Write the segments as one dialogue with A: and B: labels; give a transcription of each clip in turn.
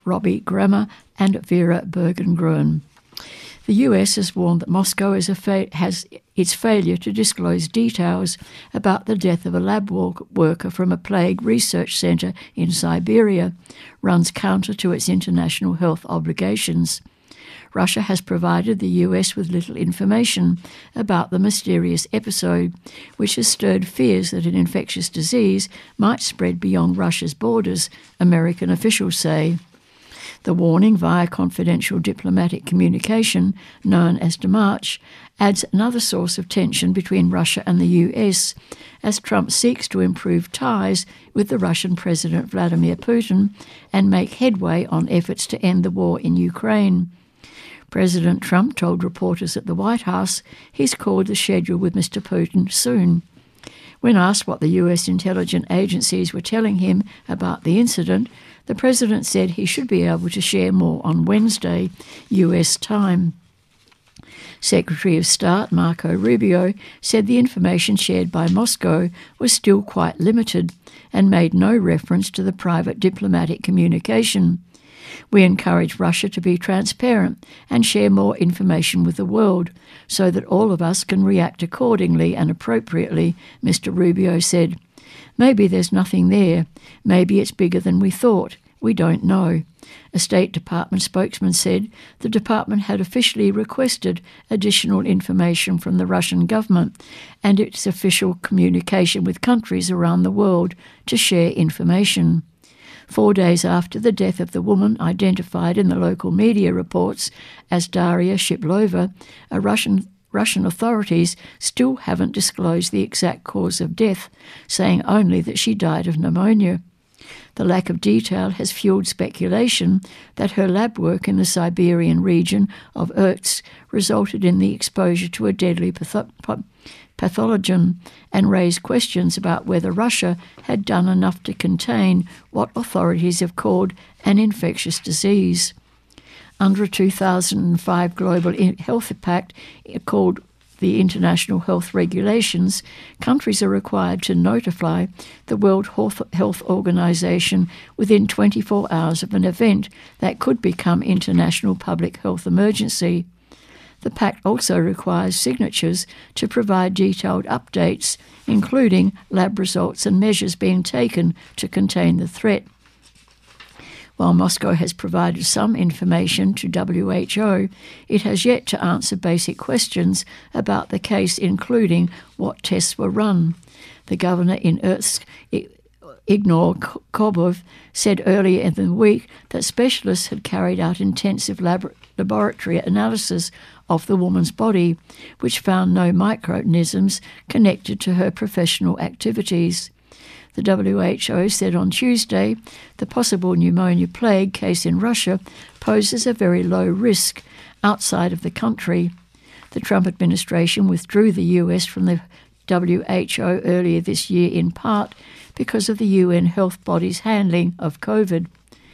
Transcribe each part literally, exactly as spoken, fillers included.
A: Robbie Grammer and Vera Bergengruen. The U S has warned that Moscow is a fa- has its failure to disclose details about the death of a lab work- worker from a plague research centre in Siberia runs counter to its international health obligations. Russia has provided the U S with little information about the mysterious episode, which has stirred fears that an infectious disease might spread beyond Russia's borders, American officials say. The warning via confidential diplomatic communication, known as Demarch, adds another source of tension between Russia and the U S, as Trump seeks to improve ties with the Russian President Vladimir Putin and make headway on efforts to end the war in Ukraine. President Trump told reporters at the White House he's called the schedule with Mister Putin soon. When asked what the U S intelligence agencies were telling him about the incident, the president said he should be able to share more on Wednesday, U S time. Secretary of State Marco Rubio said the information shared by Moscow was still quite limited and made no reference to the private diplomatic communication. We encourage Russia to be transparent and share more information with the world so that all of us can react accordingly and appropriately, Mister Rubio said. Maybe there's nothing there. Maybe it's bigger than we thought. We don't know. A State Department spokesman said the department had officially requested additional information from the Russian government and its official communication with countries around the world to share information. Four days after the death of the woman identified in the local media reports as Daria Shiplova, a Russian Russian authorities still haven't disclosed the exact cause of death, saying only that she died of pneumonia. The lack of detail has fueled speculation that her lab work in the Siberian region of Irkutsk resulted in the exposure to a deadly patho- pathogen and raised questions about whether Russia had done enough to contain what authorities have called an infectious disease. Under a two thousand five Global Health Pact called the International Health Regulations, countries are required to notify the World Health Organization within twenty-four hours of an event that could become international public health emergency. The pact also requires signatures to provide detailed updates, including lab results and measures being taken to contain the threat. While Moscow has provided some information to W H O, it has yet to answer basic questions about the case, including what tests were run. The governor in Irkutsk, Igor Kobov, said earlier in the week that specialists had carried out intensive lab- laboratory analysis of the woman's body, which found no microorganisms connected to her professional activities. The W H O said on Tuesday the possible pneumonia plague case in Russia poses a very low risk outside of the country. The Trump administration withdrew the U S from the W H O earlier this year in part because of the U N health body's handling of COVID.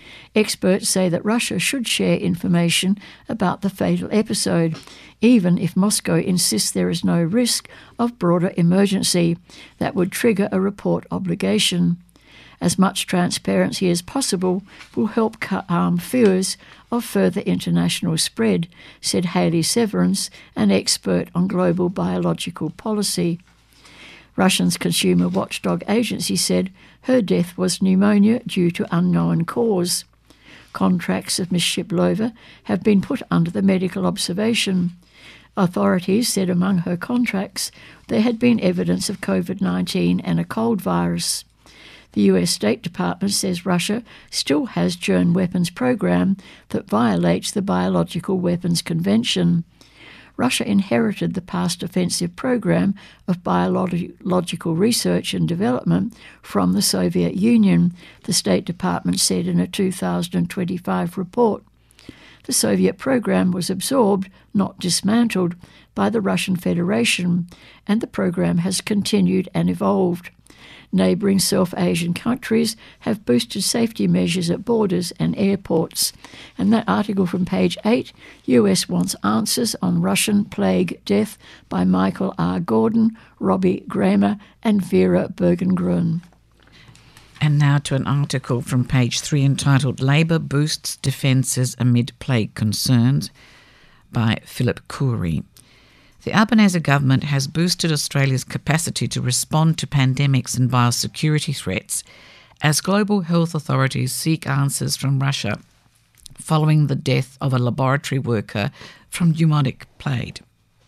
A: Experts say that Russia should share information about the fatal episode, even if Moscow insists there is no risk of broader emergency that would trigger a report obligation. As much transparency as possible will help calm fears of further international spread, said Haley Severance, an expert on global biological policy. Russia's consumer watchdog agency said her death was pneumonia due to unknown cause. Contracts of Miss Shiplova have been put under the medical observation. Authorities said among her contracts there had been evidence of COVID nineteen and a cold virus. The U S State Department says Russia still has germ weapons program that violates the Biological Weapons Convention. Russia inherited the past offensive program of biological research and development from the Soviet Union, the State Department said in a two thousand twenty-five report. The Soviet program was absorbed, not dismantled, by the Russian Federation, and the program has continued and evolved. Neighbouring South Asian countries have boosted safety measures at borders and airports. And that article from page eight, U S wants answers on Russian plague death by Michael R. Gordon, Robbie Grammer and Vera Bergengruen.
B: And now to an article from page three entitled Labor Boosts Defences Amid Plague Concerns by Philip Coury. The Albanese government has boosted Australia's capacity to respond to pandemics and biosecurity threats as global health authorities seek answers from Russia following the death of a laboratory worker from pneumonic plague.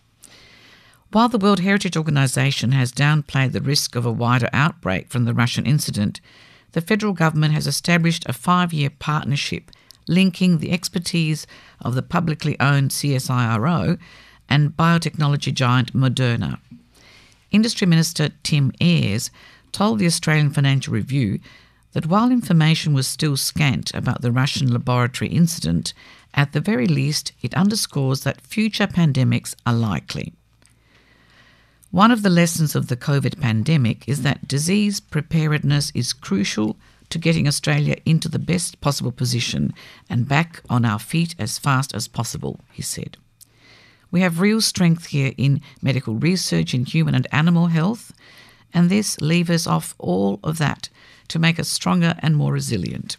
B: While the World Heritage Organisation has downplayed the risk of a wider outbreak from the Russian incident, the federal government has established a five-year partnership linking the expertise of the publicly owned C S I R O and biotechnology giant Moderna. Industry Minister Tim Ayres told the Australian Financial Review that while information was still scant about the Russian laboratory incident, at the very least it underscores that future pandemics are likely. One of the lessons of the COVID pandemic is that disease preparedness is crucial to getting Australia into the best possible position and back on our feet as fast as possible, he said. We have real strength here in medical research in human and animal health, and this levers off all of that to make us stronger and more resilient.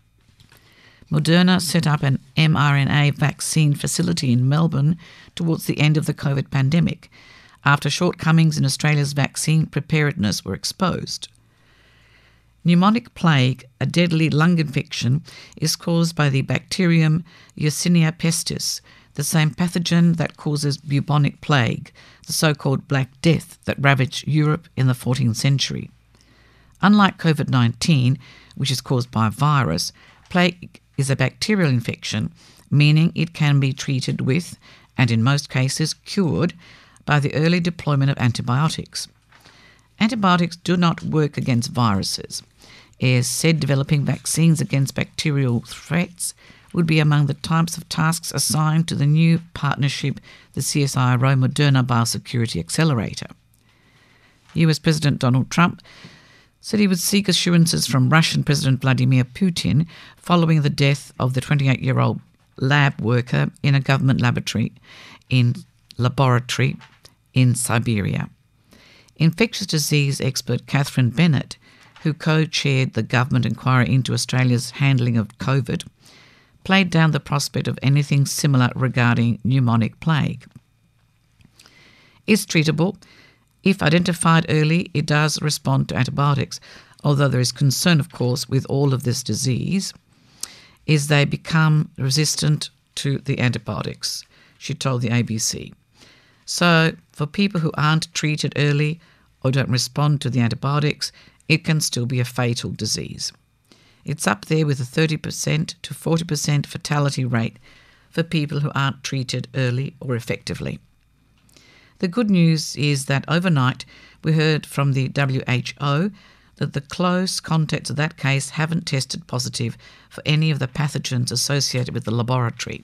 B: Moderna set up an mRNA vaccine facility in Melbourne towards the end of the COVID pandemic, after shortcomings in Australia's vaccine preparedness were exposed. Pneumonic plague, a deadly lung infection, is caused by the bacterium Yersinia pestis, the same pathogen that causes bubonic plague, the so-called Black Death that ravaged Europe in the fourteenth century. Unlike COVID nineteen, which is caused by a virus, plague is a bacterial infection, meaning it can be treated with, and in most cases cured, by the early deployment of antibiotics. Antibiotics do not work against viruses. Ayres said developing vaccines against bacterial threats would be among the types of tasks assigned to the new partnership, the C S I R O Moderna Biosecurity Accelerator. U S President Donald Trump said he would seek assurances from Russian President Vladimir Putin following the death of the twenty-eight-year-old lab worker in a government laboratory in laboratory in Siberia. Infectious disease expert Catherine Bennett, who co-chaired the government inquiry into Australia's handling of COVID, played down the prospect of anything similar regarding pneumonic plague. It's treatable. If identified early, it does respond to antibiotics, although there is concern, of course, with all of this disease, is they become resistant to the antibiotics, she told the A B C. So, for people who aren't treated early or don't respond to the antibiotics, it can still be a fatal disease. It's up there with a thirty percent to forty percent fatality rate for people who aren't treated early or effectively. The good news is that overnight we heard from the W H O that the close contacts of that case haven't tested positive for any of the pathogens associated with the laboratory.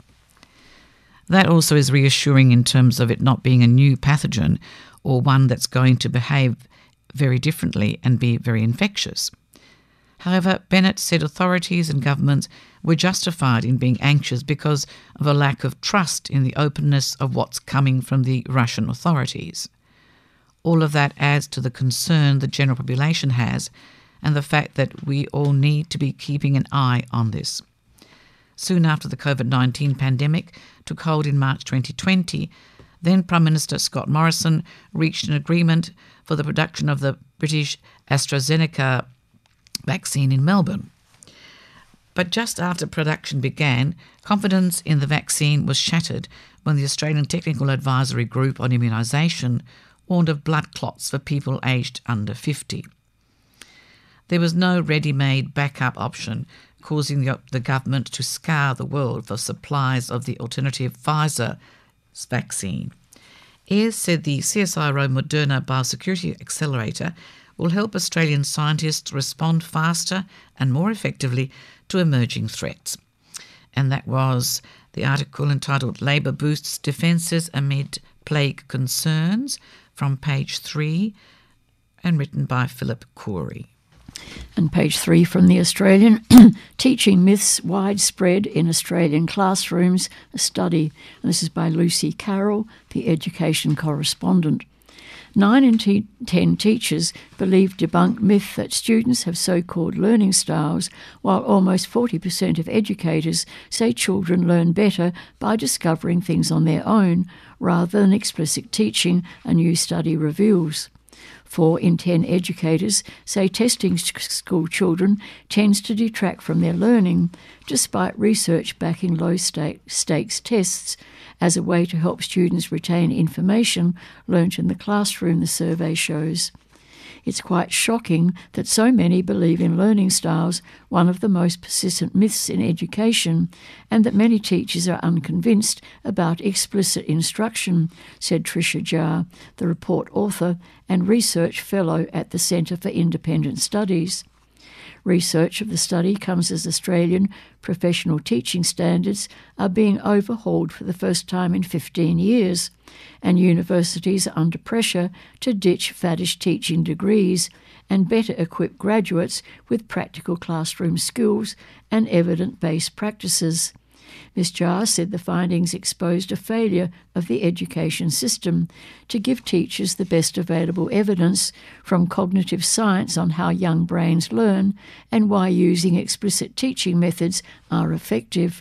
B: That also is reassuring in terms of it not being a new pathogen or one that's going to behave very differently and be very infectious. However, Bennett said authorities and governments were justified in being anxious because of a lack of trust in the openness of what's coming from the Russian authorities. All of that adds to the concern the general population has and the fact that we all need to be keeping an eye on this. Soon after the COVID nineteen pandemic took hold in March twenty twenty, then Prime Minister Scott Morrison reached an agreement for the production of the British AstraZeneca vaccine in Melbourne. But just after production began, confidence in the vaccine was shattered when the Australian Technical Advisory Group on Immunisation warned of blood clots for people aged under fifty. There was no ready-made backup option, causing the, the government to scour the world for supplies of the alternative Pfizer vaccine. Ayres said the C S I R O Moderna Biosecurity Accelerator will help Australian scientists respond faster and more effectively to emerging threats. And that was the article entitled Labor Boosts Defences Amid Plague Concerns from page three and written by Philip Coury.
A: And page three from The Australian, Teaching Myths Widespread in Australian Classrooms, a study. And this is by Lucy Carroll, the education correspondent. Nine in te- ten teachers believe debunked myth that students have so-called learning styles, while almost forty percent of educators say children learn better by discovering things on their own, rather than explicit teaching, a new study reveals. Four in ten educators say testing school children tends to detract from their learning, despite research backing low-stakes tests as a way to help students retain information learnt in the classroom, the survey shows. It's quite shocking that so many believe in learning styles, one of the most persistent myths in education, and that many teachers are unconvinced about explicit instruction, said Tricia Jha, the report author and research fellow at the Centre for Independent Studies. Research of the study comes as Australian professional teaching standards are being overhauled for the first time in fifteen years, and universities are under pressure to ditch faddish teaching degrees and better equip graduates with practical classroom skills and evidence-based practices. Miz Jha said the findings exposed a failure of the education system to give teachers the best available evidence from cognitive science on how young brains learn and why using explicit teaching methods are effective.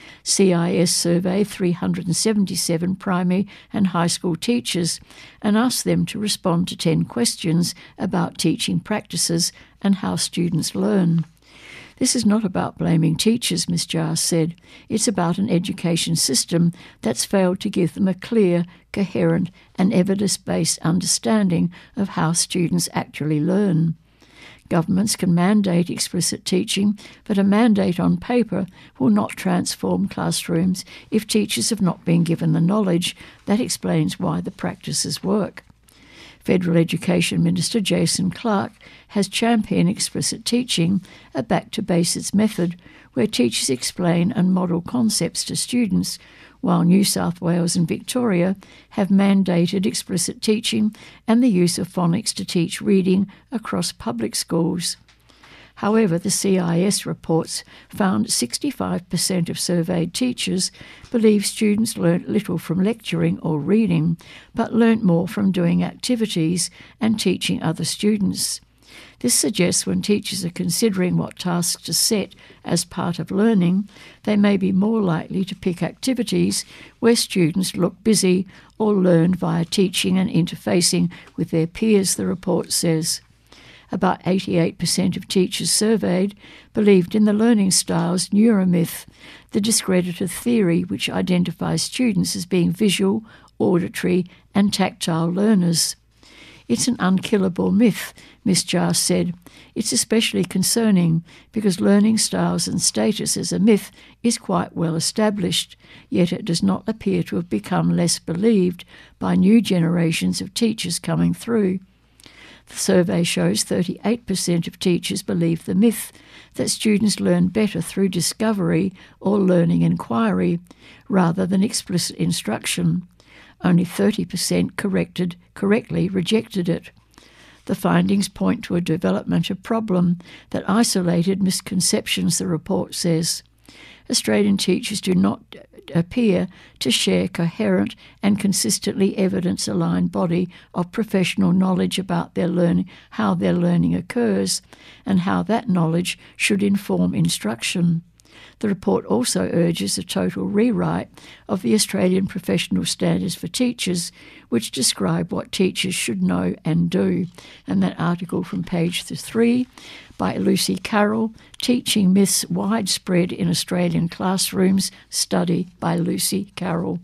A: C I S surveyed three hundred seventy-seven primary and high school teachers and asked them to respond to ten questions about teaching practices and how students learn. This is not about blaming teachers, Miz Jha said. It's about an education system that's failed to give them a clear, coherent and evidence-based understanding of how students actually learn. Governments can mandate explicit teaching, but a mandate on paper will not transform classrooms if teachers have not been given the knowledge that explains why the practices work. Federal Education Minister Jason Clark has championed explicit teaching, a back-to-basics method where teachers explain and model concepts to students, while New South Wales and Victoria have mandated explicit teaching and the use of phonics to teach reading across public schools. However, the C I S reports found sixty-five percent of surveyed teachers believe students learnt little from lecturing or reading, but learnt more from doing activities and teaching other students. This suggests when teachers are considering what tasks to set as part of learning, they may be more likely to pick activities where students look busy or learn via teaching and interfacing with their peers, the report says. About eighty-eight percent of teachers surveyed believed in the learning styles neuromyth, the discredited theory which identifies students as being visual, auditory and tactile learners. It's an unkillable myth, Miz Jha said. It's especially concerning because learning styles and status as a myth is quite well established, yet it does not appear to have become less believed by new generations of teachers coming through. The survey shows thirty-eight percent of teachers believe the myth that students learn better through discovery or learning inquiry rather than explicit instruction. Only thirty percent corrected, correctly rejected it. The findings point to a developmental problem that isolated misconceptions, the report says. Australian teachers do not appear to share coherent and consistently evidence-aligned body of professional knowledge about their learning, how their learning occurs, and how that knowledge should inform instruction. The report also urges a total rewrite of the Australian Professional Standards for Teachers, which describe what teachers should know and do. And that article from page three by Lucy Carroll, Teaching Myths Widespread in Australian Classrooms, study by Lucy Carroll.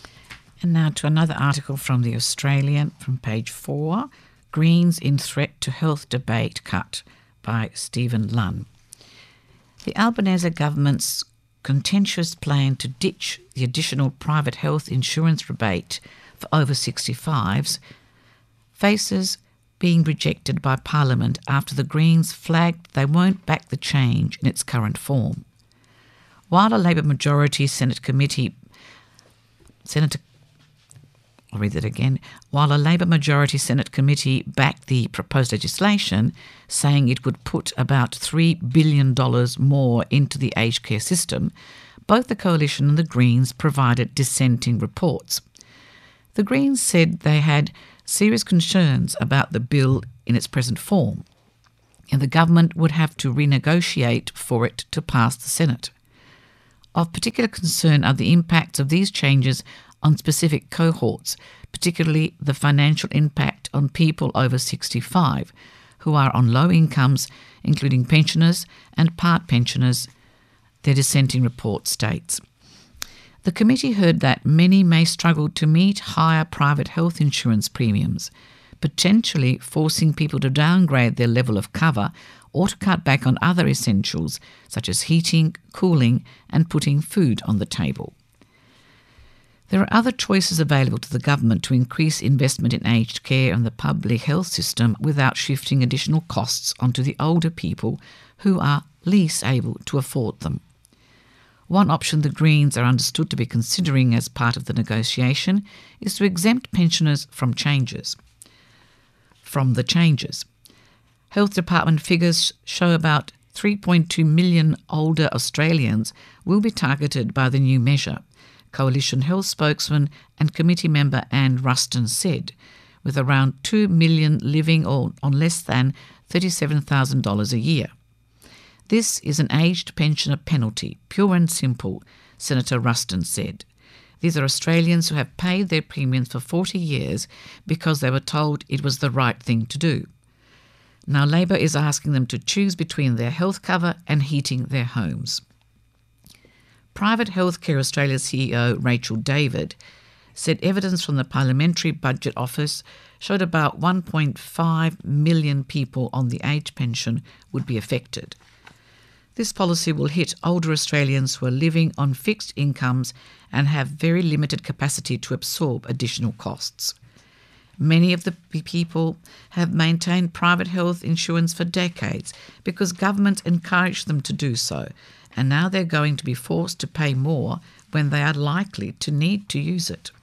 B: And now to another article from The Australian from page four, Greens in Threat to Health Debate Cut by Stephen Lunn. The Albanese government's contentious plan to ditch the additional private health insurance rebate for over sixty-fives faces being rejected by Parliament after the Greens flagged they won't back the change in its current form. While a Labor majority Senate committee, Senator I'll read that again. While a Labor majority Senate committee backed the proposed legislation, saying it would put about three billion dollars more into the aged care system, both the Coalition and the Greens provided dissenting reports. The Greens said they had serious concerns about the bill in its present form, and the government would have to renegotiate for it to pass the Senate. Of particular concern are the impacts of these changes on specific cohorts, particularly the financial impact on people over sixty-five, who are on low incomes, including pensioners and part pensioners, their dissenting report states. The committee heard that many may struggle to meet higher private health insurance premiums, potentially forcing people to downgrade their level of cover or to cut back on other essentials such as heating, cooling, and putting food on the table. There are other choices available to the government to increase investment in aged care and the public health system without shifting additional costs onto the older people who are least able to afford them. One option the Greens are understood to be considering as part of the negotiation is to exempt pensioners from changes. From the changes. Health Department figures show about three point two million older Australians will be targeted by the new measure, Coalition Health spokesman and committee member Anne Ruston said, with around two million living on less than thirty-seven thousand dollars a year. This is an aged pensioner penalty, pure and simple, Senator Ruston said. These are Australians who have paid their premiums for forty years because they were told it was the right thing to do. Now Labor is asking them to choose between their health cover and heating their homes. Private Healthcare Australia C E O Rachel David said evidence from the Parliamentary Budget Office showed about one point five million people on the age pension would be affected. This policy will hit older Australians who are living on fixed incomes and have very limited capacity to absorb additional costs. Many of the people have maintained private health insurance for decades because government encouraged them to do so, and now they're going to be forced to pay more when they are likely to need to use it.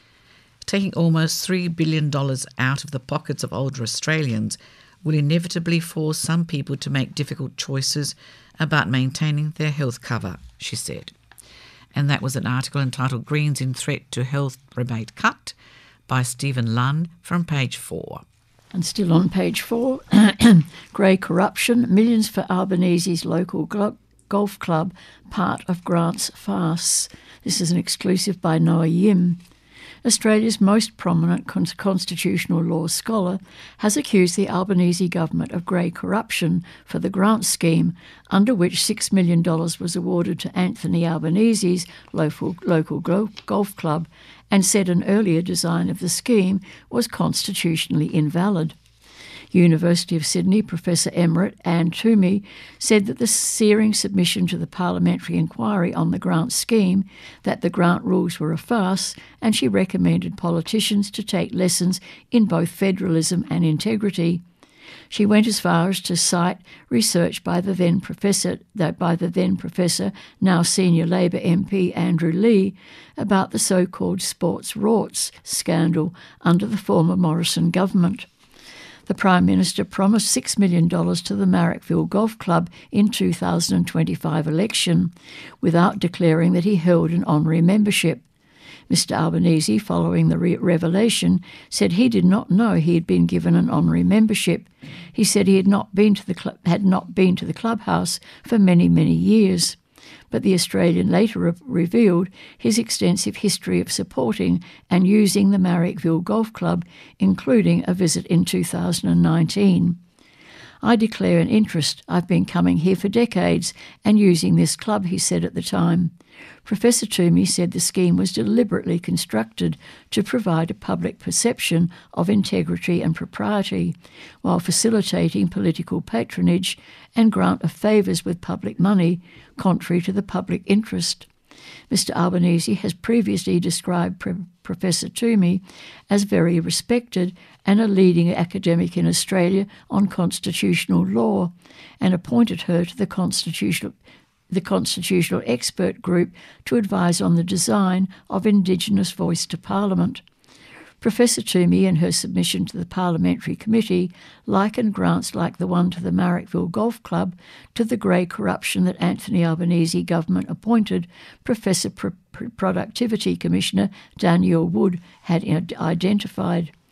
B: Taking almost three billion dollars out of the pockets of older Australians will inevitably force some people to make difficult choices about maintaining their health cover, she said. And that was an article entitled Greens in Threat to Health Rebate Cut by Stephen Lunn from page four.
A: And still on page four, grey corruption, millions for Albanese's local glo- golf club, part of Grant's farce. This is an exclusive by Noah Yim. Australia's most prominent con- constitutional law scholar has accused the Albanese government of grey corruption for the grant scheme, under which six million dollars was awarded to Anthony Albanese's local, local go- golf club, and said an earlier design of the scheme was constitutionally invalid. University of Sydney Professor Emerit Anne Toomey said that the searing submission to the parliamentary inquiry on the grant scheme that the grant rules were a farce, and she recommended politicians to take lessons in both federalism and integrity. She went as far as to cite research by the then professor, by the then professor, now senior Labor M P Andrew Leigh, about the so-called sports rorts scandal under the former Morrison government. The Prime Minister promised six million dollars to the Marrickville Golf Club in two thousand twenty-five election, without declaring that he held an honorary membership. Mister Albanese, following the re- revelation, said he did not know he had been given an honorary membership. He said he had not been to the cl- had not been to the clubhouse for many, many years. But the Australian later re- revealed his extensive history of supporting and using the Marrickville Golf Club, including a visit in two thousand nineteen. I declare an interest. I've been coming here for decades and using this club, he said at the time. Professor Toomey said the scheme was deliberately constructed to provide a public perception of integrity and propriety, while facilitating political patronage and grant of favours with public money, contrary to the public interest. Mister Albanese has previously described Pro- Professor Toomey as very respected and a leading academic in Australia on constitutional law, and appointed her to the constitutional the Constitutional Expert Group to advise on the design of Indigenous Voice to Parliament. Professor Toomey, in her submission to the Parliamentary Committee, likened grants like the one to the Marrickville Golf Club to the grey corruption that Anthony Albanese government appointed Professor Pro- Pro- Productivity Commissioner Danielle Wood had identified.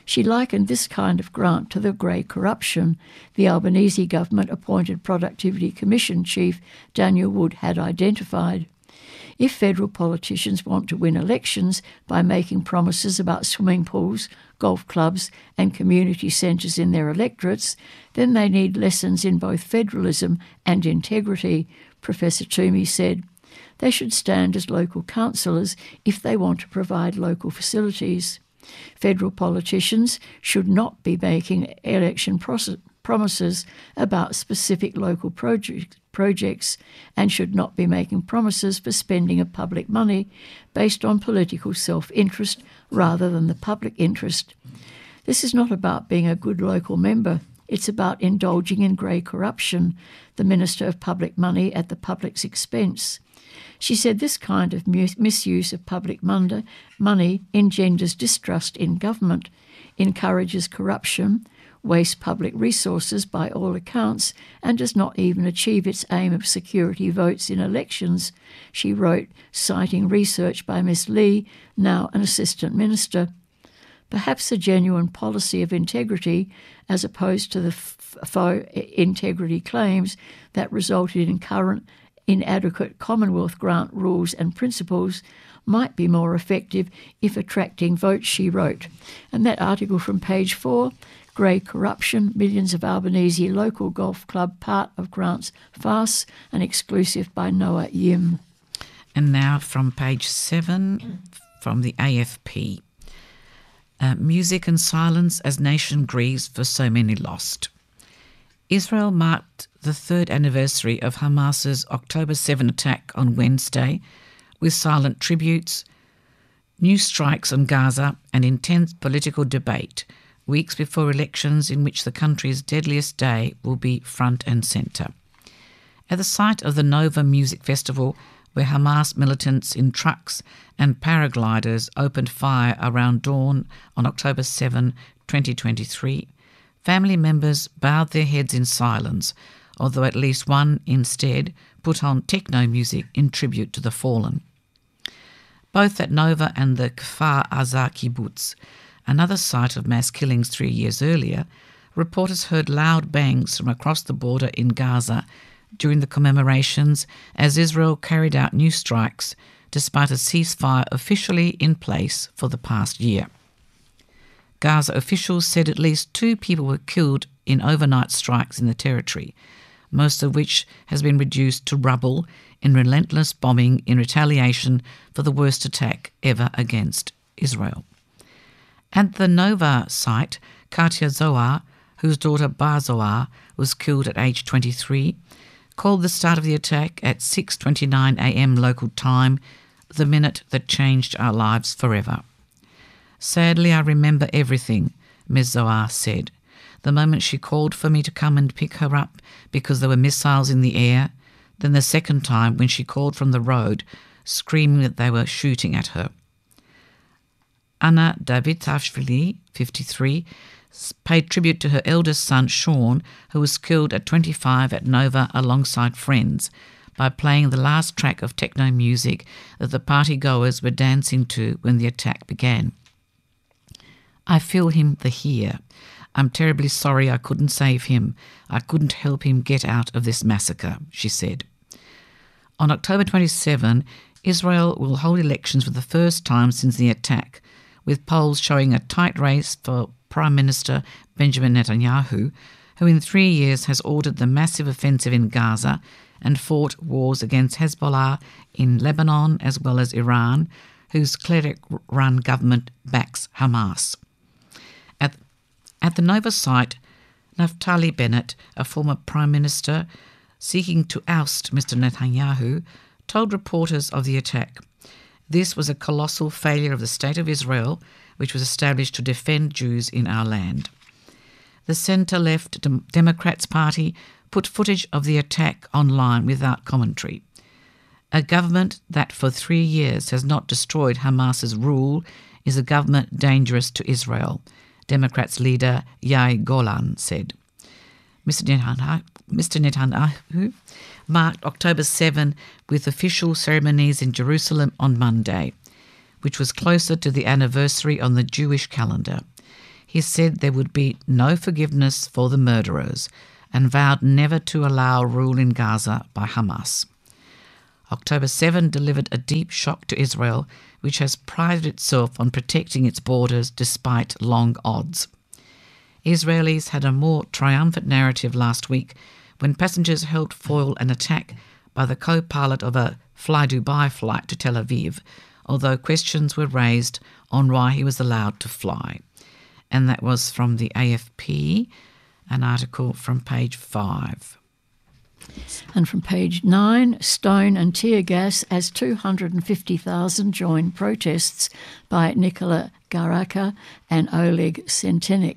A: She likened this kind of grant to the grey corruption the Albanese government-appointed Productivity Commission chief Daniel Wood had identified. If federal politicians want to win elections by making promises about swimming pools, golf clubs and community centres in their electorates, then they need lessons in both federalism and integrity, Professor Toomey said. They should stand as local councillors if they want to provide local facilities. Federal politicians should not be making election process promises about specific local project, projects and should not be making promises for spending of public money based on political self-interest rather than the public interest. This is not about being a good local member. It's about indulging in grey corruption, the Minister of Public Money at the public's expense. She said this kind of misuse of public money engenders distrust in government, encourages corruption, wastes public resources by all accounts, and does not even achieve its aim of security votes in elections, she wrote, citing research by Miss Lee, now an assistant minister. Perhaps a genuine policy of integrity, as opposed to the faux integrity claims that resulted in current inadequate Commonwealth grant rules and principles, might be more effective if attracting votes, she wrote. And that article from page four, Grey Corruption, Millions of Albanese Local Golf Club Part of Grants Farce, an exclusive by Noah Yim.
B: And now from page seven, from the A F P. Uh, music and silence as nation grieves for so many lost. Israel marked the third anniversary of Hamas's October seventh attack on Wednesday with silent tributes, new strikes on Gaza and intense political debate weeks before elections in which the country's deadliest day will be front and centre. At the site of the Nova Music Festival, where Hamas militants in trucks and paragliders opened fire around dawn on October seventh, twenty twenty-three, family members bowed their heads in silence, although at least one instead put on techno music in tribute to the fallen. Both at Nova and the Kfar Aza kibbutz, another site of mass killings three years earlier, reporters heard loud bangs from across the border in Gaza during the commemorations as Israel carried out new strikes despite a ceasefire officially in place for the past year. Gaza officials said at least two people were killed in overnight strikes in the territory, most of which has been reduced to rubble in relentless bombing in retaliation for the worst attack ever against Israel. At the Nova site, Katia Zohar, whose daughter Bar Zohar was killed at age twenty-three, called the start of the attack at six twenty-nine a m local time the minute that changed our lives forever. Sadly, I remember everything, Miz Zohar said. The moment she called for me to come and pick her up because there were missiles in the air, then the second time when she called from the road, screaming that they were shooting at her. Anna Davitashvili, fifty-three, paid tribute to her eldest son, Sean, who was killed at twenty-five at Nova alongside friends, by playing the last track of techno music that the party-goers were dancing to when the attack began. I feel him the here. I'm terribly sorry I couldn't save him. I couldn't help him get out of this massacre, she said. On October twenty-seventh, Israel will hold elections for the first time since the attack, with polls showing a tight race for Prime Minister Benjamin Netanyahu, who in three years has ordered the massive offensive in Gaza and fought wars against Hezbollah in Lebanon as well as Iran, whose cleric-run government backs Hamas. At, at the Nova site, Naftali Bennett, a former Prime Minister seeking to oust Mister Netanyahu, told reporters of the attack. This was a colossal failure of the State of Israel, which was established to defend Jews in our land. The centre-left Dem- Democrats Party put footage of the attack online without commentary. A government that for three years has not destroyed Hamas's rule is a government dangerous to Israel, Democrats leader Yair Golan said. Mister Netanyahu, Mister Netanyahu marked October seventh with official ceremonies in Jerusalem on Monday, which was closer to the anniversary on the Jewish calendar. he said there would be no forgiveness for the murderers and vowed never to allow rule in Gaza by Hamas. October seventh delivered a deep shock to Israel, which has prided itself on protecting its borders despite long odds. Israelis had a more triumphant narrative last week when passengers helped foil an attack by the co-pilot of a Fly Dubai flight to Tel Aviv, although questions were raised on why he was allowed to fly. And that was from the A F P, an article from page five.
A: And from page nine, stone and tear gas as two hundred fifty thousand join protests by Nikola Garaka and Oleg Sentenik.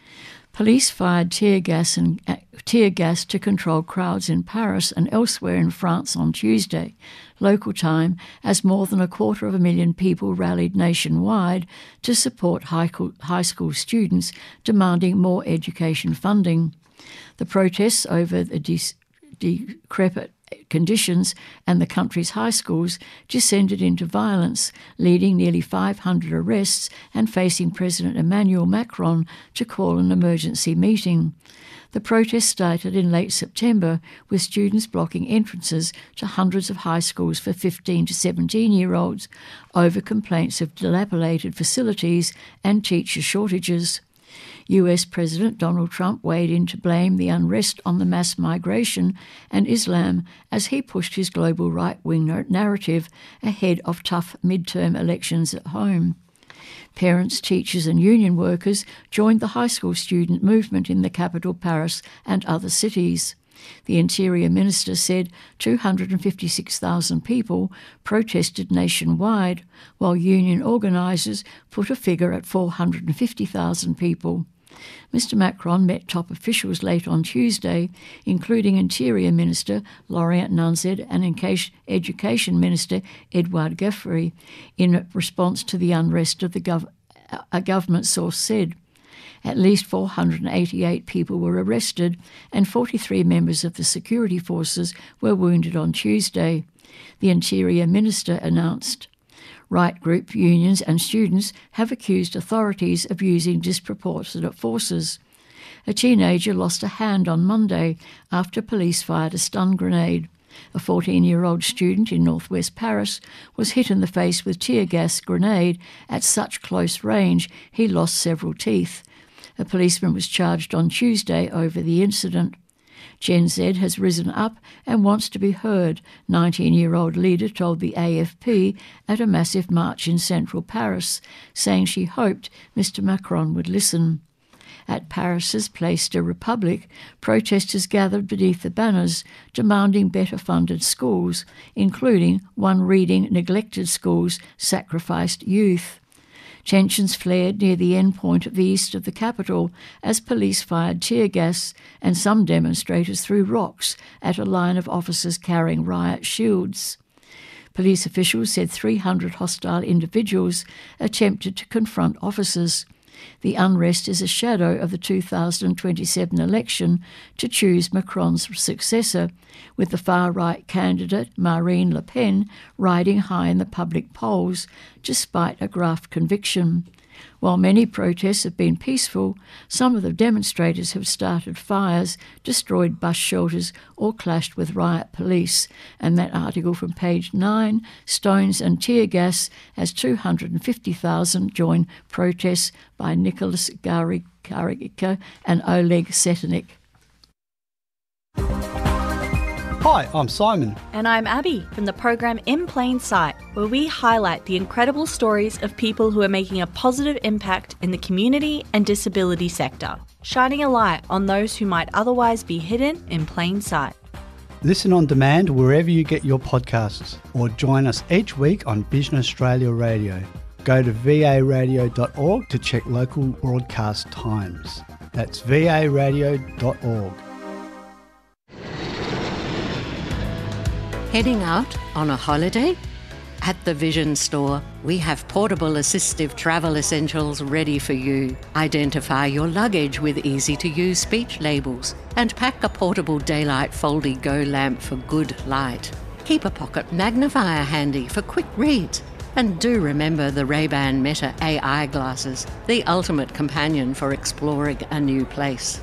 A: Police fired tear gas and uh, tear gas to control crowds in Paris and elsewhere in France on Tuesday, local time, as more than a quarter of a million people rallied nationwide to support high, high school students demanding more education funding. The protests over the de- decrepit conditions and the country's high schools descended into violence, leading nearly five hundred arrests and facing President Emmanuel Macron to call an emergency meeting. The protest started in late September with students blocking entrances to hundreds of high schools for fifteen to seventeen-year-olds over complaints of dilapidated facilities and teacher shortages. U S President Donald Trump weighed in to blame the unrest on the mass migration and Islam as he pushed his global right-wing narrative ahead of tough midterm elections at home. Parents, teachers and union workers joined the high school student movement in the capital Paris and other cities. The Interior Minister said two hundred fifty-six thousand people protested nationwide, while union organisers put a figure at four hundred fifty thousand people. Mister Macron met top officials late on Tuesday, including Interior Minister Laurent Nunez and Education Minister Edouard Geoffroy, in response to the unrest of the gov- a government source said. At least four hundred eighty-eight people were arrested and forty-three members of the security forces were wounded on Tuesday, the Interior Minister announced. Right group unions and students have accused authorities of using disproportionate forces. A teenager lost a hand on Monday after police fired a stun grenade. A fourteen-year-old student in northwest Paris was hit in the face with tear gas grenade at such close range he lost several teeth. A policeman was charged on Tuesday over the incident. Gen Z has risen up and wants to be heard, nineteen-year-old leader told the A F P at a massive march in central Paris, saying she hoped Mister Macron would listen. At Paris's Place de République, protesters gathered beneath the banners demanding better funded schools, including one reading neglected schools sacrificed youth. Tensions flared near the endpoint of the east of the capital as police fired tear gas and some demonstrators threw rocks at a line of officers carrying riot shields. Police officials said three hundred hostile individuals attempted to confront officers. The unrest is a shadow of the two thousand twenty-seven election to choose Macron's successor, with the far-right candidate Marine Le Pen riding high in the public polls, despite a graft conviction. While many protests have been peaceful, some of the demonstrators have started fires, destroyed bus shelters or clashed with riot police. And that article from page nine, stones and tear gas as two hundred fifty thousand join protests by Nicholas Garika and Oleg Sentenik.
C: Hi, I'm Simon.
D: And I'm Abby from the program In Plain Sight, where we highlight the incredible stories of people who are making a positive impact in the community and disability sector, shining a light on those who might otherwise be hidden in plain sight.
C: Listen on demand wherever you get your podcasts, or join us each week on Vision Australia Radio. Go to v a radio dot org to check local broadcast times. That's v a radio dot org.
E: Heading out on a holiday? At the Vision Store, we have portable assistive travel essentials ready for you. Identify your luggage with easy-to-use speech labels and pack a portable daylight Foldy Go lamp for good light. Keep a pocket magnifier handy for quick reads And do remember the Ray-Ban Meta A I glasses, the ultimate companion for exploring a new place.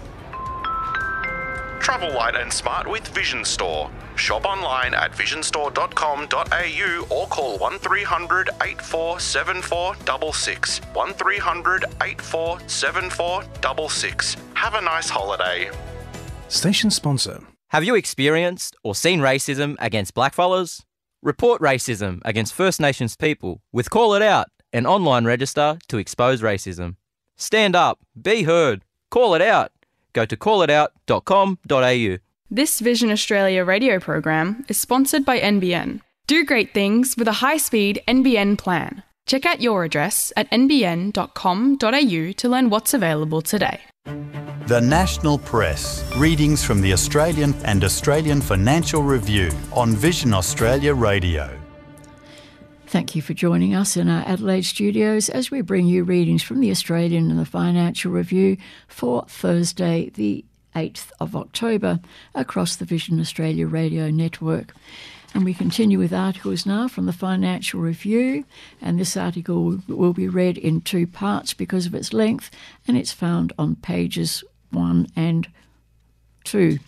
F: Travel light and smart with Vision Store. Shop online at vision store dot com dot a u or call one three hundred, eight four seven four six six. one three hundred, eight four seven four six six. Have a nice holiday.
G: Station sponsor.
H: Have you experienced or seen racism against blackfellas? Report racism against First Nations people with Call It Out, an online register to expose racism. Stand up, be heard, call it out. Go to call it out dot com dot a u.
I: This Vision Australia radio program is sponsored by N B N. Do great things with a high-speed N B N plan. Check out your address at n b n dot com dot a u to learn what's available today.
J: The National Press. Readings from the Australian and Australian Financial Review on Vision Australia Radio.
A: Thank you for joining us in our Adelaide studios as we bring you readings from the Australian and the Financial Review for Thursday, the eighth of October, across the Vision Australia Radio network. And we continue with articles now from the Financial Review, and this article will be read in two parts because of its length, and it's found on pages one and two.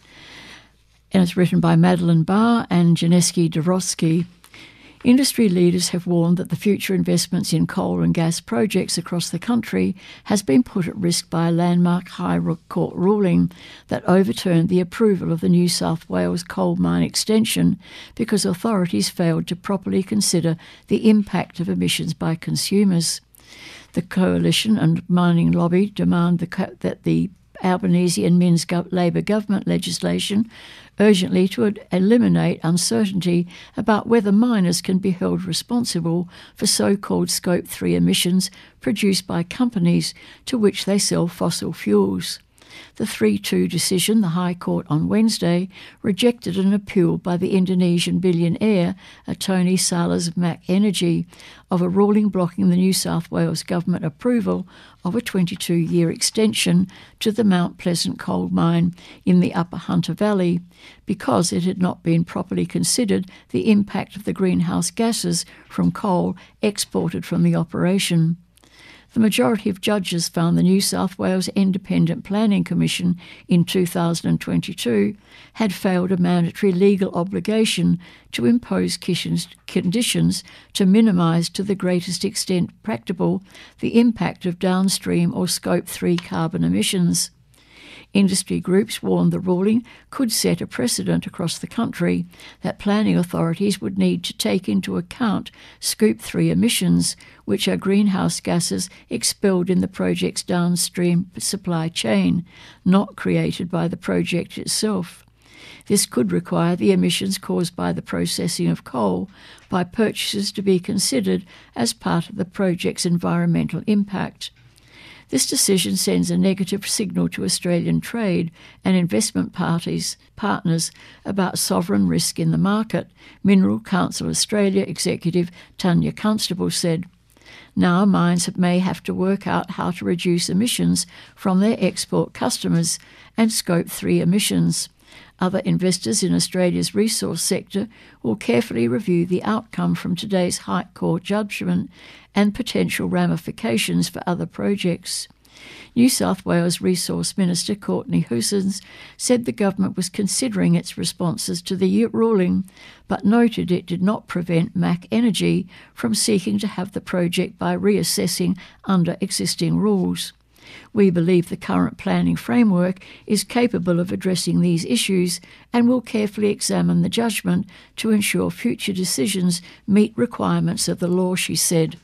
A: And it's written by Madeline Barr and Janeski Dorosky. Industry leaders have warned that the future investments in coal and gas projects across the country has been put at risk by a landmark High Court ruling that overturned the approval of the New South Wales coal mine extension because authorities failed to properly consider the impact of emissions by consumers. The Coalition and mining lobby demand the co- that the Albanese and Minns Go- Labor government legislation urgently to ad- eliminate uncertainty about whether miners can be held responsible for so-called Scope three emissions produced by companies to which they sell fossil fuels. The three two decision, the High Court on Wednesday, rejected an appeal by the Indonesian billionaire Tony Salas of Mac Energy of a ruling blocking the New South Wales government approval of a twenty-two-year extension to the Mount Pleasant coal mine in the Upper Hunter Valley because it had not been properly considered the impact of the greenhouse gases from coal exported from the operation. The majority of judges found the New South Wales Independent Planning Commission in two thousand twenty-two had failed a mandatory legal obligation to impose conditions to minimise to the greatest extent practicable the impact of downstream or Scope three carbon emissions. Industry groups warned the ruling could set a precedent across the country that planning authorities would need to take into account Scope three emissions, which are greenhouse gases expelled in the project's downstream supply chain, not created by the project itself. This could require the emissions caused by the processing of coal by purchasers to be considered as part of the project's environmental impact. This decision sends a negative signal to Australian trade and investment parties, partners about sovereign risk in the market, Mineral Council Australia Executive Tanya Constable said. Now mines may have to work out how to reduce emissions from their export customers and Scope three emissions. Other investors in Australia's resource sector will carefully review the outcome from today's High Court judgment and potential ramifications for other projects. New South Wales Resource Minister Courtney Hoosens said the government was considering its responses to the ruling, but noted it did not prevent Mac Energy from seeking to have the project by reassessing under existing rules. We believe the current planning framework is capable of addressing these issues and will carefully examine the judgment to ensure future decisions meet requirements of the law, she said.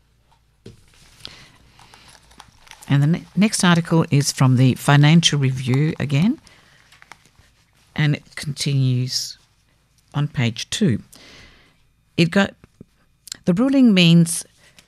B: And the ne- next article is from the Financial Review again, and it continues on page two. It got the ruling means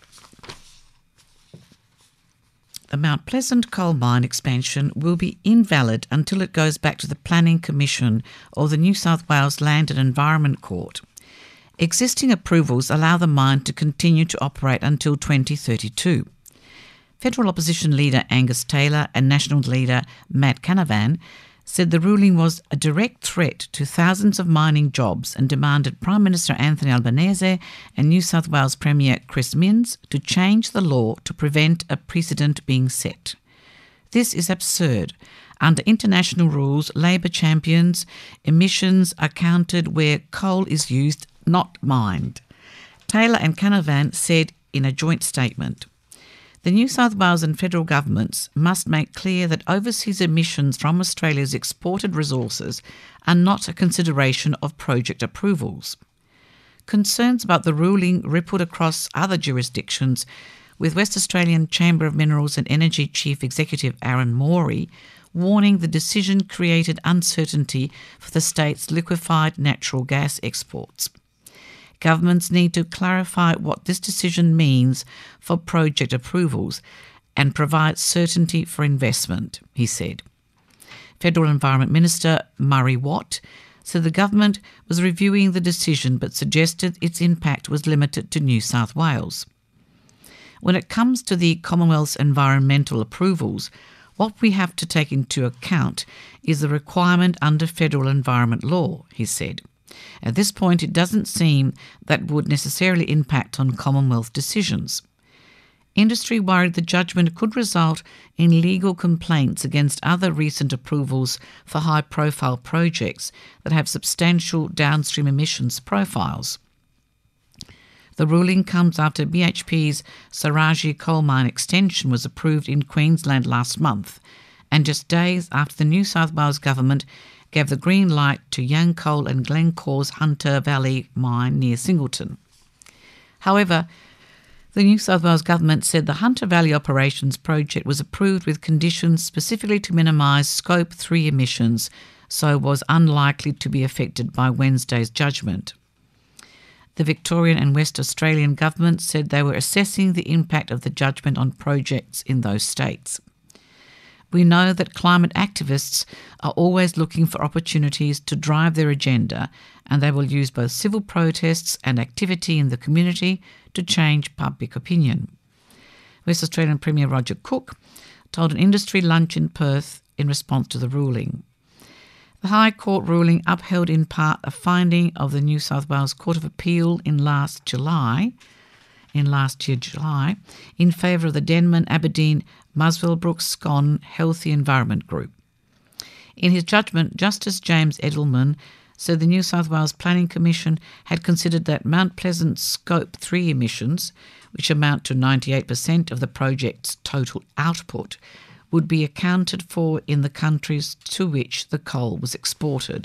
B: the Mount Pleasant coal mine expansion will be invalid until it goes back to the Planning Commission or the New South Wales Land and Environment Court. Existing approvals allow the mine to continue to operate until twenty thirty-two. Federal Opposition leader Angus Taylor and National leader Matt Canavan said the ruling was a direct threat to thousands of mining jobs and demanded Prime Minister Anthony Albanese and New South Wales Premier Chris Minns to change the law to prevent a precedent being set. This is absurd. Under international rules, labour champions, emissions are counted where coal is used, not mined. Taylor and Canavan said in a joint statement, "The New South Wales and federal governments must make clear that overseas emissions from Australia's exported resources are not a consideration of project approvals." Concerns about the ruling rippled across other jurisdictions, with West Australian Chamber of Minerals and Energy Chief Executive Aaron Morey warning the decision created uncertainty for the state's liquefied natural gas exports. Governments need to clarify what this decision means for project approvals and provide certainty for investment, he said. Federal Environment Minister Murray Watt said the government was reviewing the decision but suggested its impact was limited to New South Wales. When it comes to the Commonwealth's environmental approvals, what we have to take into account is the requirement under federal environment law, he said. At this point, it doesn't seem that would necessarily impact on Commonwealth decisions. Industry worried the judgment could result in legal complaints against other recent approvals for high-profile projects that have substantial downstream emissions profiles. The ruling comes after B H P's Saraji coal mine extension was approved in Queensland last month, and just days after the New South Wales government gave the green light to Yancoal and Glencore's Hunter Valley mine near Singleton. However, the New South Wales government said the Hunter Valley Operations project was approved with conditions specifically to minimise Scope three emissions, so was unlikely to be affected by Wednesday's judgment. The Victorian and West Australian governments said they were assessing the impact of the judgment on projects in those states. We know that climate activists are always looking for opportunities to drive their agenda, and they will use both civil protests and activity in the community to change public opinion. West Australian Premier Roger Cook told an industry lunch in Perth in response to the ruling. The High Court ruling upheld in part a finding of the New South Wales Court of Appeal in last July, in last year July, in favour of the Denman, Aberdeen, Muswell Brook Scone Healthy Environment Group. In his judgment, Justice James Edelman said the New South Wales Planning Commission had considered that Mount Pleasant's Scope three emissions, which amount to ninety-eight percent of the project's total output, would be accounted for in the countries to which the coal was exported.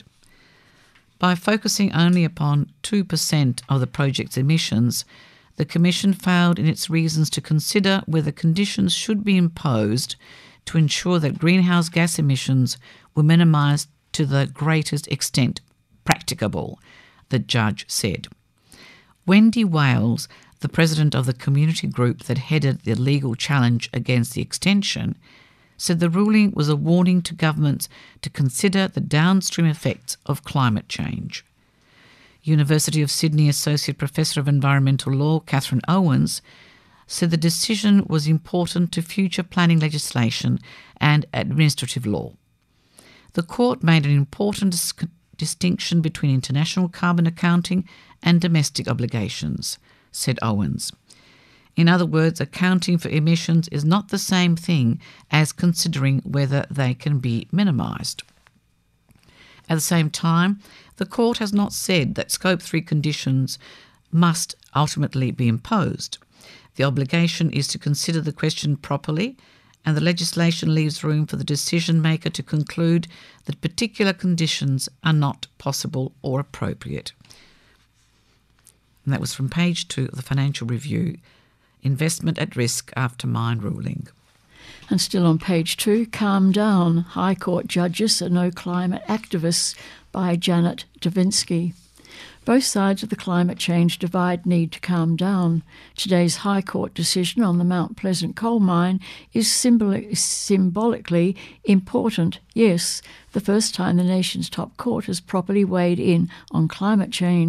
B: By focusing only upon two percent of the project's emissions, the Commission failed in its reasons to consider whether conditions should be imposed to ensure that greenhouse gas emissions were minimised to the greatest extent practicable, the judge said. Wendy Wales, the president of the community group that headed the legal challenge against the extension, said the ruling was a warning to governments to consider the downstream effects of climate change. University of Sydney Associate Professor of Environmental Law Catherine Owens said the decision was important to future planning legislation and administrative law. The court made an important dis- distinction between international carbon accounting and domestic obligations, said Owens. In other words, accounting for emissions is not the same thing as considering whether they can be minimised. At the same time, the court has not said that Scope three conditions must ultimately be imposed. The obligation is to consider the question properly, and the legislation leaves room for the decision maker to conclude that particular conditions are not possible or appropriate. And that was from page two of the Financial Review, Investment at Risk After Mine Ruling.
A: And still on page two, Calm Down, High Court Judges Are No Climate Activists by Janet Davinsky. Both sides of the climate change divide need to calm down. Today's High Court decision on the Mount Pleasant coal mine is symboli- symbolically important. Yes, the first time the nation's top court has properly weighed in on climate change.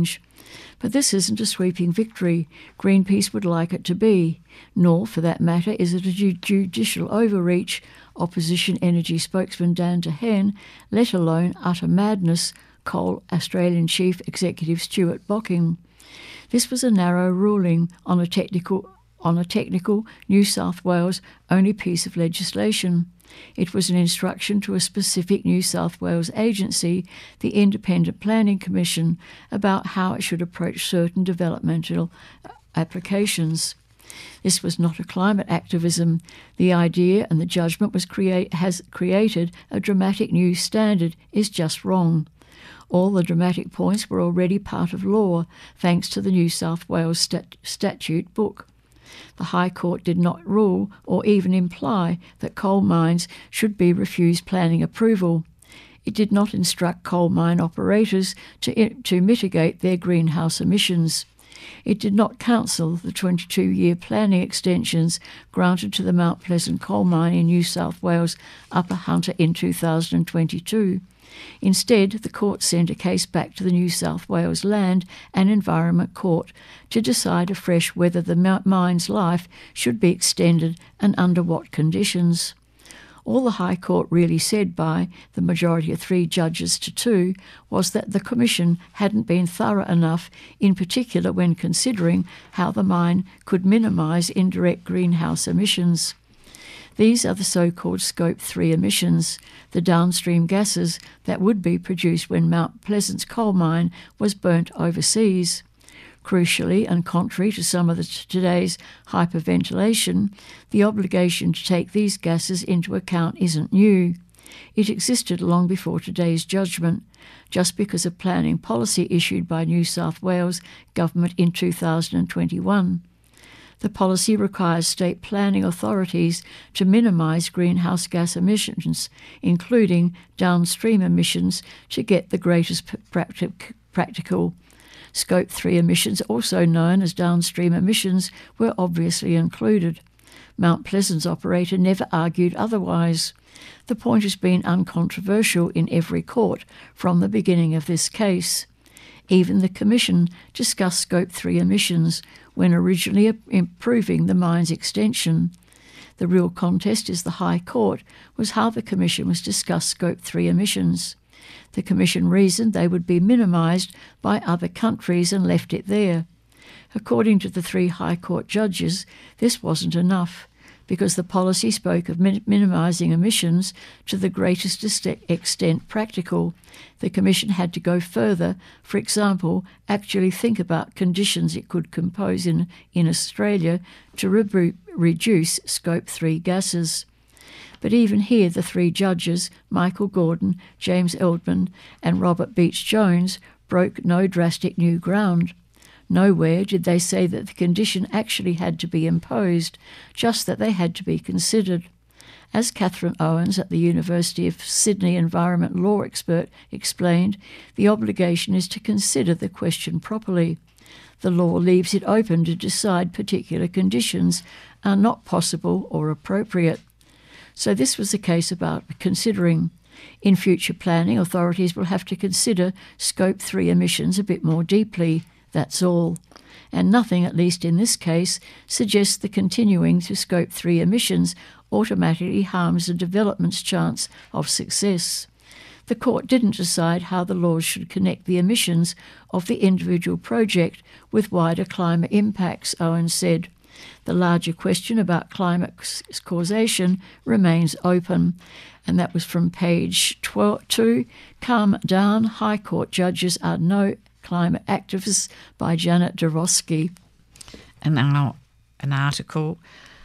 A: But this isn't a sweeping victory. Greenpeace would like it to be. Nor, for that matter, is it a ju- judicial overreach, opposition energy spokesman Dan Dehaene, let alone utter madness, Coal Australian Chief Executive Stuart Bocking. This was a narrow ruling on a technical on a technical New South Wales only piece of legislation. It was an instruction to a specific New South Wales agency, the Independent Planning Commission, about how it should approach certain developmental applications. This was not a climate activism. The idea and the judgment was create, has created a dramatic new standard is just wrong. All the dramatic points were already part of law, thanks to the New South Wales stat- statute book. The High Court did not rule or even imply that coal mines should be refused planning approval. It did not instruct coal mine operators to, to mitigate their greenhouse emissions. It did not counsel the twenty-two-year planning extensions granted to the Mount Pleasant coal mine in New South Wales, Upper Hunter, in two thousand twenty-two. Instead, the court sent a case back to the New South Wales Land and Environment Court to decide afresh whether the mine's life should be extended and under what conditions. All the High Court really said by the majority of three judges to two was that the Commission hadn't been thorough enough, in particular when considering how the mine could minimise indirect greenhouse emissions. These are the so-called Scope three emissions, the downstream gases that would be produced when Mount Pleasant's coal mine was burnt overseas. Crucially, and contrary to some of the t- today's hyperventilation, the obligation to take these gases into account isn't new. It existed long before today's judgment, just because of planning policy issued by New South Wales Government in two thousand twenty-one. The policy requires state planning authorities to minimise greenhouse gas emissions, including downstream emissions, to get the greatest practic- practical. Scope three emissions, also known as downstream emissions, were obviously included. Mount Pleasant's operator never argued otherwise. The point has been uncontroversial in every court from the beginning of this case. Even the Commission discussed Scope three emissions when originally approving the mine's extension. The real contest is the High Court was how the Commission was discussed Scope three emissions. The Commission reasoned they would be minimised by other countries and left it there. According to the three High Court judges, this wasn't enough, because the policy spoke of min- minimising emissions to the greatest extent practical. The Commission had to go further, for example, actually think about conditions it could impose in, in Australia to re- reduce Scope three gases. But even here, the three judges, Michael Gordon, James Eldman and Robert Beach-Jones, broke no drastic new ground. Nowhere did they say that the condition actually had to be imposed, just that they had to be considered. As Catherine Owens at the University of Sydney environment law expert explained, the obligation is to consider the question properly. The law leaves it open to decide particular conditions are not possible or appropriate. So this was a case about considering. In future planning, authorities will have to consider Scope three emissions a bit more deeply. That's all. And nothing, at least in this case, suggests the continuing to Scope three emissions automatically harms the development's chance of success. The court didn't decide how the laws should connect the emissions of the individual project with wider climate impacts, Owen said. The larger question about climate causation remains open. And that was from page twelve, two, Calm Down, High Court Judges Are No Climate Activists by Janet Dorosky.
B: And now an article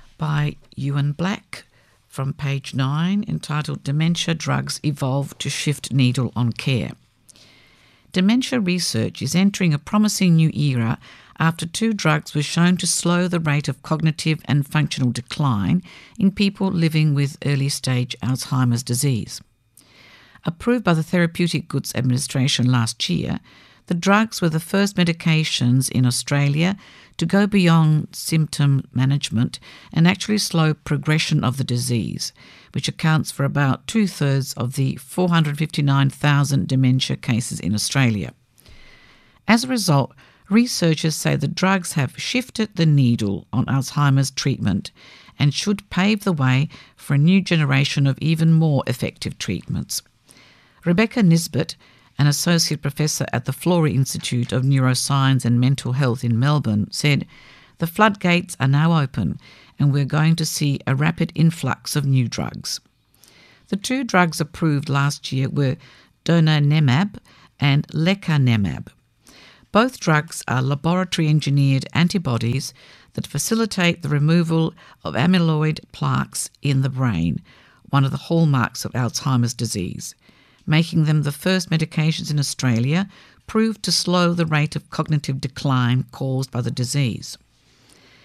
B: by Ewan Black from page nine entitled Dementia Drugs Evolve to Shift Needle on Care. Dementia research is entering a promising new era after two drugs were shown to slow the rate of cognitive and functional decline in people living with early-stage Alzheimer's disease. Approved by the Therapeutic Goods Administration last year, the drugs were the first medications in Australia to go beyond symptom management and actually slow progression of the disease, which accounts for about two-thirds of the four hundred fifty-nine thousand dementia cases in Australia. As a result, researchers say the drugs have shifted the needle on Alzheimer's treatment and should pave the way for a new generation of even more effective treatments. Rebecca Nisbet, an associate professor at the Florey Institute of Neuroscience and Mental Health in Melbourne, said, "The floodgates are now open and we're going to see a rapid influx of new drugs." The two drugs approved last year were donanemab and lecanemab. Both drugs are laboratory-engineered antibodies that facilitate the removal of amyloid plaques in the brain, one of the hallmarks of Alzheimer's disease, making them the first medications in Australia proved to slow the rate of cognitive decline caused by the disease.